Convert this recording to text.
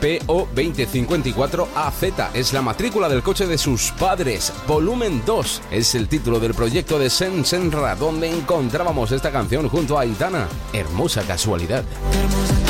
PO 2054AZ. Es la matrícula del coche de sus padres. Volumen 2 es el título del proyecto de Sen Senra, donde encontrábamos esta canción junto a Aitana. Hermosa casualidad.